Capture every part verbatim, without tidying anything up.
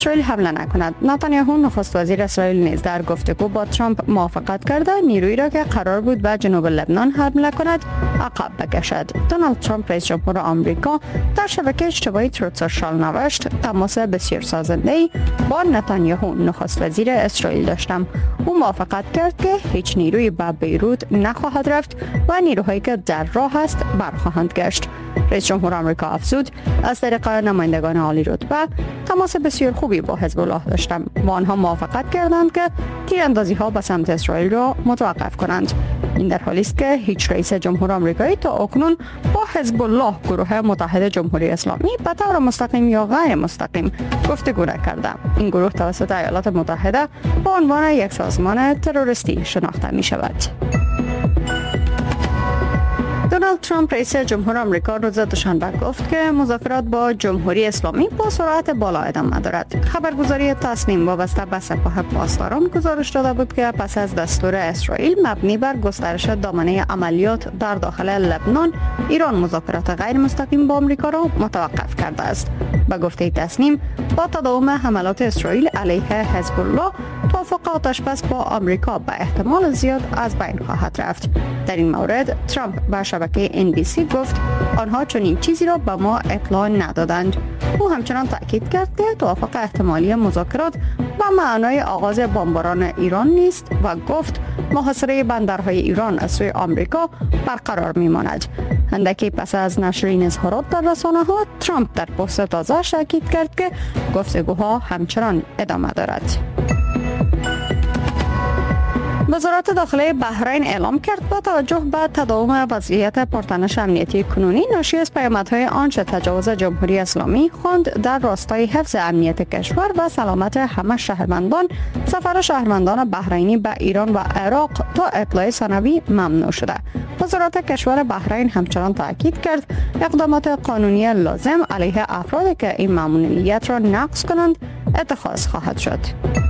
اسرائیل حمله نکند. نتانیاهو نخست وزیر اسرائیل نیز در گفتگو با ترامپ موافقت کرده نیرویی را که قرار بود به جنوب لبنان حمله کند عقب بکشد. دونالد ترامپ رئیس جمهور آمریکا در شبکه اجتماعی تروت سوشال نوشت: تماس بسیار سازنده‌ای با نتانیاهو نخست وزیر اسرائیل داشتم. او موافقت کرد که هیچ نیرویی به بیروت نخواهد رفت و نیروهایی که در راه است برخواهند گشت. رئیس جمهور آمریکا افزود: از طریق نمایندگان عالی رتبه تماس بسیار خوبی با حزب الله داشتم و آنها موافقت کردند که تیراندازی ها به سمت اسرائیل را متوقف کنند. این در حالی است که هیچ رئیس جمهور آمریکایی تا اکنون با حزب الله، گروه متحد جمهوری اسلامی، به طور مستقیم یا غیر مستقیم گفتگو نکرده. این گروه توسط ایالات متحده به عنوان یک سازمان تروریستی شناخته می شود. دونالد ترامپ رئیس جمهور آمریکا روز دوشنبه گفت که مذاکرات با جمهوری اسلامی با سرعت بالا ادامه دارد. خبرگزاری تسنیم وابسته به سپاه پاسداران گزارش داده بود که پس از دستور اسرائیل مبنی بر گسترش دامنه عملیات در داخل لبنان، ایران مذاکرات غیر مستقیم با آمریکا را متوقف کرده است. به گفته تسنیم، با تداوم حملات اسرائیل علیه حزب الله، توافق آتشبس با آمریکا به احتمال زیاد از بین خواهد رفت. در این مورد ترامپ به شبکه ان بی سی گفت آنها چنین چیزی را به ما اطلاع ندادند. او همچنان تاکید کرد که توافق احتمالی مذاکرات به معنای آغاز بمباران ایران نیست و گفت محاصره بندرهای ایران از سوی آمریکا برقرار میماند. اندکی پس از نشر این اظهارات در رسانه ها، ترامپ در پست تازه تاکید کرد که گفتگوها همچنان ادامه دارد. وزارت داخلی بحرین اعلام کرد با توجه به تداوم وضعیت پرتنش امنیتی کنونی ناشی از پیامدهای آنچه تجاوز جمهوری اسلامی خواند در راستای حفظ امنیت کشور و سلامت همه شهروندان، سفر شهروندان بحرینی به ایران و عراق تا اطلاع ثانوی ممنوع شده. وزارت کشور بحرین همچنان تاکید کرد اقدامات قانونی لازم علیه افرادی که این ممنوعیت را نقض کنند اتخاذ خواهد شد.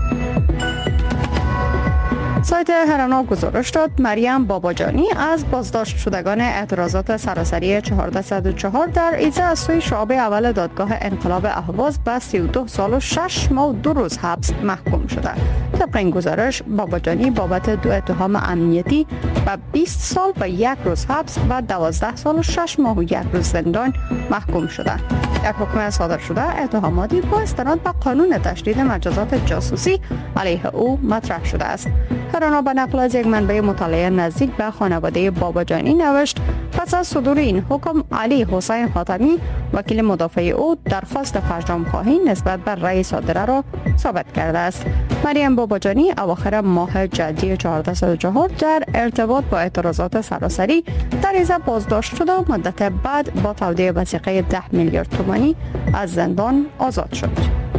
سایت هرنا گزارش داد مریم باباجانی از بازداشت شدگان اعتراضات سراسری چهارصد و چهار در ایزه از سوی شعبه اول دادگاه انقلاب اهواز به سی و دو سال و شش ماه و دو روز حبس محکوم شده. طبق این گزارش باباجانی بابت دو اتهام امنیتی به بیست سال و یک روز حبس و دوازده سال و شش ماه و یک روز زندان محکوم شده. در حکم صادر شده اتهاماتی با استناد به قانون تشدید مجازات جاسوسی علیه او مطرح شده است. هرنا به نقل از یک منبع مطالعه نزدیک به خانواده باباجانی نوشت پس از صدور این حکم علی حسین حاتمی وکیل مدافع او درخواست فرجام خواهی نسبت بر رأی صادره را ثابت کرده است. مریم باباجانی اواخر ماه جدی چهارصد و چهار در ارتباط با اعتراضات سراسری در ایزه بازداشت شده و مدت بعد با تودیع وثیقه ده میلیارد تومانی از زندان آزاد شد.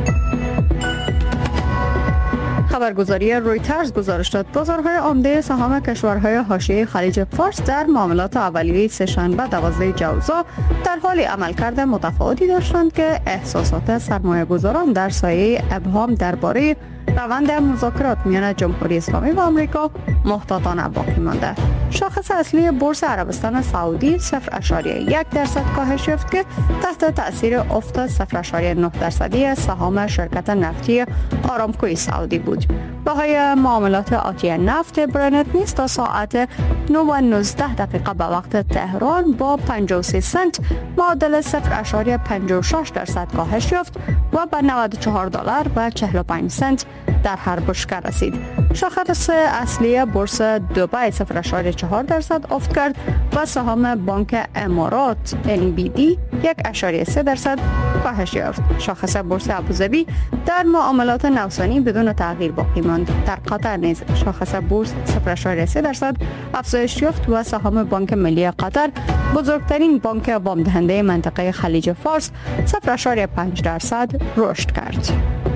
خبرگزاری رویترز گزارش داد بازارهای عمده سهام کشورهای حاشیه خلیج فارس در معاملات اولیه سه‌شنبه دوازده جوزا در حال عملکرد متفاوتی داشتند که احساسات سرمایه‌گذاران در سایه ابهام درباره روند مذاکرات میان جمهوری اسلامی و آمریکا محتاطانه باقی مانده. شاخص اصلی بورس عربستان سعودی صفر ممیز یک درصد کاهش یافت که تحت تاثیر افت صفر ممیز نه درصدی سهام شرکت نفتی آرامکوی سعودی بود. بهای معاملات آتی نفت برنت نیز تا ساعت نه و نوزده دقیقه به وقت تهران با پنجاه و سه سنت معادل صفر ممیز پنجاه و شش درصد کاهش یافت و به نود و چهار دلار و چهل و پنج سنت در هر بشکه رسید. شاخص اصلی بورس دبی صفر ممیز چهار درصد افت کرد و سهام بانک امارات ان بی دی یک ممیز سه درصد کاهش یافت. شاخص بورس ابوظبی در معاملات نوسانی بدون تغییر باقی ماند. در قطر نیز شاخص بورس صفر ممیز سه درصد افزایش یافت و سهام بانک ملی قطر، بزرگترین بانک وام دهنده منطقه خلیج فارس، صفر ممیز پنج درصد رشد کرد.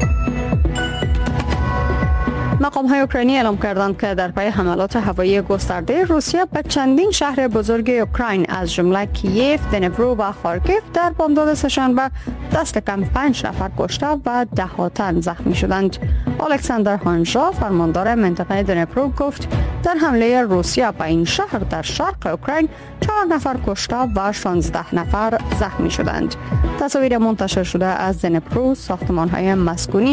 مقام‌های اوکراینی اعلام کردند که در پی حملات هوایی گسترده روسیه به چندین شهر بزرگ اوکراین از جمله کییف، دنیپرو و خارکیف در بامداد سه‌شنبه دست کم پنج نفر کشته و ده ها تن زخمی شدند. الکساندر هانژا فرماندار منطقه دنیپرو گفت در حمله روسیه به این شهر در شرق اوکراین چهار نفر کشته و شانزده نفر زخمی شدند. تصاویر منتشر شده از دنیپرو، ساختمان‌های مسکونی